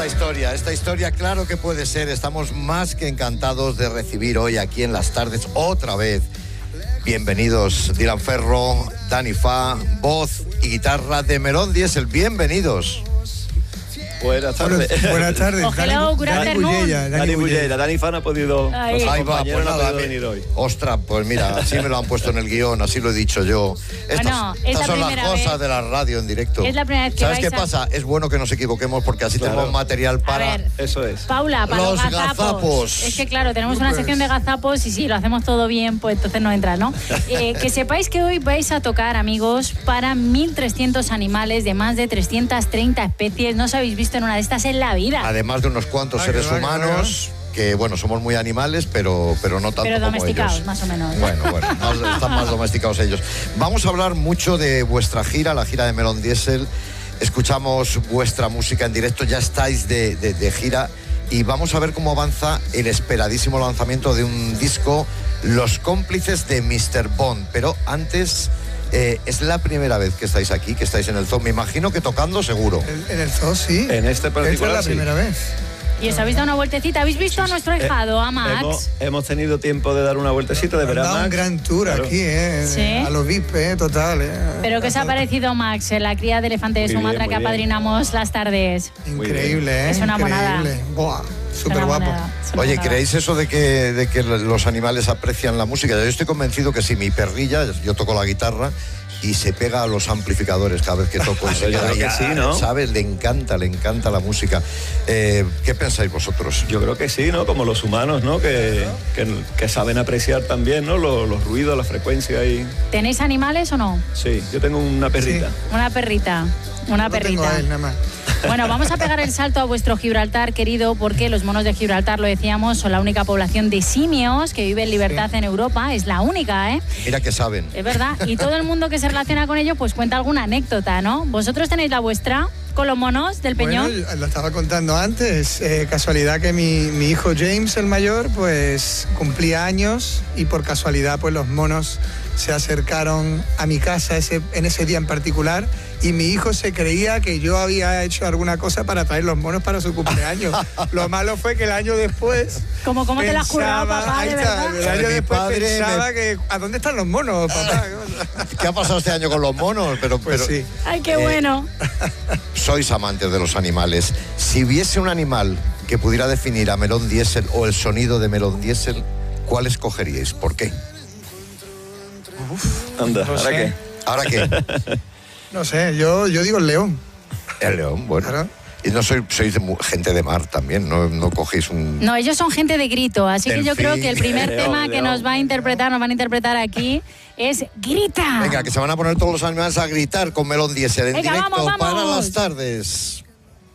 Esta historia claro que puede ser. Estamos más que encantados de recibir hoy aquí en Las Tardes otra vez. Bienvenidos Dylan Ferro, Dani Fa, voz y guitarra de Melón Diesel. Bienvenidos. Buenas tardes. Buenas tardes. Dani Bullella. Dani Fa no ha podido. Ahí va, pues nada, venir hoy. Ostras, pues mira, así me lo han puesto en el guión, así lo he dicho yo. Estas son las cosas de la radio en directo. Es la primera vez que ¿Sabes qué pasa? Es bueno que nos equivoquemos porque así tenemos material para... Eso es. Paula, para los gazapos. Es que claro, tenemos una sección de gazapos y si lo hacemos todo bien, pues entonces no entra, ¿no? Que sepáis que hoy vais a tocar, amigos, para 1.300 animales de más de 330 especies. No os habéis visto en una de estas en la vida. Además de unos cuantos seres humanos que, bueno, somos muy animales, pero no tanto como ellos. Pero domesticados, más o menos. Bueno, están más domesticados ellos. Vamos a hablar mucho de vuestra gira, la gira de Melón Diesel. Escuchamos vuestra música en directo, ya estáis de gira y vamos a ver cómo avanza el esperadísimo lanzamiento de un disco, Los cómplices de Mr. Bond. Pero antes... es la primera vez que estáis aquí, que estáis en el zoo. Me imagino que tocando seguro. En el zoo, sí. En este particular, es la primera vez. ¿Y os habéis dado una vueltecita? ¿Habéis visto a nuestro ahijado, a Max? Hemos tenido tiempo de dar una vueltecita, de ver a Max. Un gran tour aquí, ¿Sí? A los VIP, total. ¿Pero qué os ha parecido, Max, la cría de elefante de Sumatra que apadrinamos las tardes? Increíble, Es una monada. Buah, súper guapo. Oye, ¿creéis eso de que los animales aprecian la música? Yo estoy convencido que si mi perrilla, yo toco la guitarra, y se pega a los amplificadores cada vez que toco. Y se queda que sí, ¿no? ¿Sabes? Le encanta la música. ¿Qué pensáis vosotros? Yo creo que sí, ¿no? Como los humanos, ¿no? Que saben apreciar también, ¿no? Los ruidos, la frecuencia y... ¿Tenéis animales o no? Sí, yo tengo una perrita. Sí. Una perrita. Tengo a él, nada más. Bueno, vamos a pegar el salto a vuestro Gibraltar, querido, porque los monos de Gibraltar, lo decíamos, son la única población de simios que vive en libertad en Europa. Es la única, ¿eh? Mira que saben. Es verdad. Y todo el mundo que se relaciona con ellos, pues cuenta alguna anécdota, ¿no? ¿Vosotros tenéis la vuestra con los monos del Peñón? Bueno, lo estaba contando antes. Casualidad que mi hijo James, el mayor, pues cumplía años y por casualidad, pues los monos se acercaron a mi casa en ese día en particular y mi hijo se creía que yo había hecho alguna cosa para traer los monos para su cumpleaños. Lo malo fue que el año después... ¿Cómo te la has currado, papá, de verdad? El año después pensaba que... ¿A dónde están los monos, papá? ¿Qué ha pasado este año con los monos? Pero sí. ¡Ay, qué bueno! Sois amantes de los animales. Si hubiese un animal que pudiera definir a Melón Diesel o el sonido de Melón Diesel, ¿cuál escogeríais? ¿Por qué? Anda, ¿Ahora qué? No sé, yo digo el león. El león, bueno. Claro. Y no sois gente de mar también, no cogéis un... No, ellos son gente de grito, así que yo creo que el primer tema que nos van a interpretar aquí es Grita. Venga, que se van a poner todos los animales a gritar con Melón Diesel en directo. Vamos. Para Las Tardes.